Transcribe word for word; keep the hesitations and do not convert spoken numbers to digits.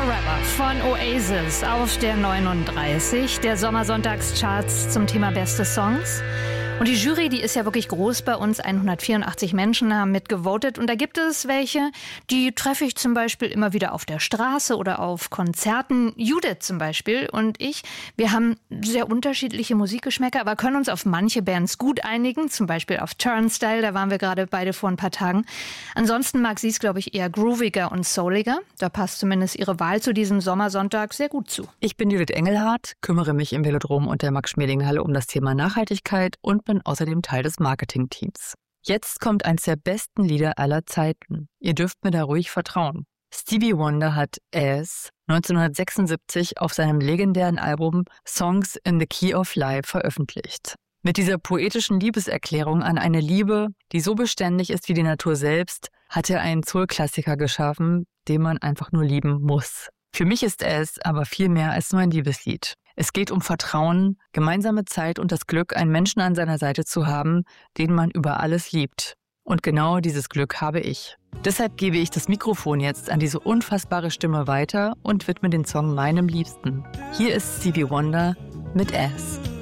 Forever von Oasis auf der neununddreißig der Sommersonntagscharts zum Thema beste Songs. Und die Jury, die ist ja wirklich groß bei uns. hundertvierundachtzig Menschen haben mitgevotet. Und da gibt es welche, die treffe ich zum Beispiel immer wieder auf der Straße oder auf Konzerten. Judith zum Beispiel und ich, wir haben sehr unterschiedliche Musikgeschmäcker, aber können uns auf manche Bands gut einigen. Zum Beispiel auf Turnstile, da waren wir gerade beide vor ein paar Tagen. Ansonsten mag sie es, glaube ich, eher grooviger und souliger. Da passt zumindest ihre Wahl zu diesem Sommersonntag sehr gut zu. Ich bin Judith Engelhardt, kümmere mich im Velodrom und der Max-Schmeling-Halle um das Thema Nachhaltigkeit und bin außerdem Teil des Marketingteams. Jetzt kommt eins der besten Lieder aller Zeiten. Ihr dürft mir da ruhig vertrauen. Stevie Wonder hat As neunzehnhundertsechsundsiebzig auf seinem legendären Album Songs in the Key of Life veröffentlicht. Mit dieser poetischen Liebeserklärung an eine Liebe, die so beständig ist wie die Natur selbst, hat er einen Soul-Klassiker geschaffen, den man einfach nur lieben muss. Für mich ist es aber viel mehr als nur ein Liebeslied. Es geht um Vertrauen, gemeinsame Zeit und das Glück, einen Menschen an seiner Seite zu haben, den man über alles liebt. Und genau dieses Glück habe ich. Deshalb gebe ich das Mikrofon jetzt an diese unfassbare Stimme weiter und widme den Song meinem Liebsten. Hier ist Stevie Wonder mit As.